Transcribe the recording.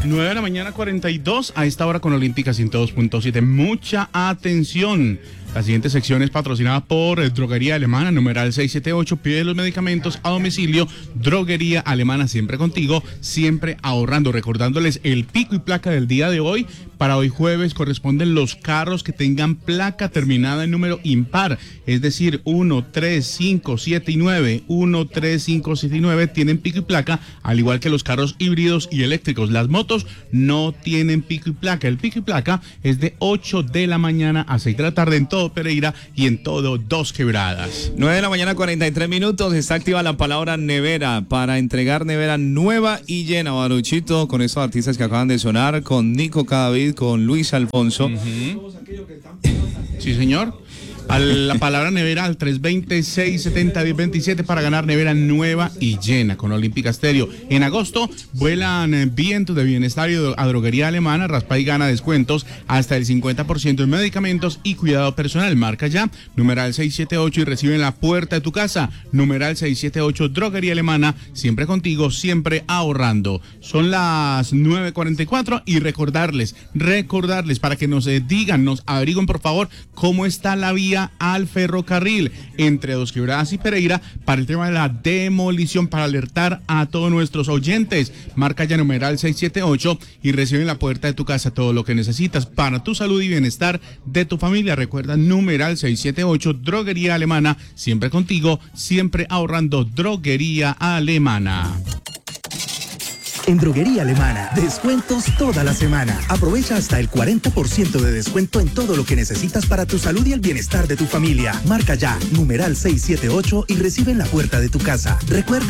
9 de la mañana 42, a esta hora con Olímpica 102.7. Mucha atención. La siguiente sección es patrocinada por Droguería Alemana, numeral 678. Pide los medicamentos a domicilio. Droguería Alemana, siempre contigo, siempre ahorrando. Recordándoles el pico y placa del día de hoy. Para hoy jueves corresponden los carros que tengan placa terminada en número impar. Es decir, 1, 3, 5, 7 y 9. 1, 3, 5, 7 y 9 tienen pico y placa, al igual que los carros híbridos y eléctricos. Las motos no tienen pico y placa. El pico y placa es de 8 de la mañana a 6 de la tarde en todo Pereira y en todo Dos Quebradas. 9 de la mañana 43 minutos, está activa la palabra nevera para entregar nevera nueva y llena, Baruchito, con estos artistas que acaban de sonar, con Nico Cadavid, con Luis Alfonso. Sí, señor. A la palabra nevera al 320-670-1027 para ganar nevera nueva y llena con Olímpica Stereo. En agosto vuelan vientos de bienestar a Droguería Alemana, raspa y gana descuentos hasta el 50% en medicamentos y cuidado personal. Marca ya, numeral 678 y recibe en la puerta de tu casa. Numeral 678, Droguería Alemana, siempre contigo, siempre ahorrando. Son las 9:44 y recordarles para que nos digan, nos averigüen por favor cómo está la vía al ferrocarril entre Dos Quebradas y Pereira para el tema de la demolición, para alertar a todos nuestros oyentes. Marca ya numeral 678 y recibe en la puerta de tu casa todo lo que necesitas para tu salud y bienestar de tu familia. Recuerda, numeral 678, Droguería Alemana, siempre contigo, siempre ahorrando. Droguería Alemana. En Droguería Alemana, descuentos toda la semana. Aprovecha hasta el 40% de descuento en todo lo que necesitas para tu salud y el bienestar de tu familia. Marca ya, numeral 678 y recibe en la puerta de tu casa. Recuerda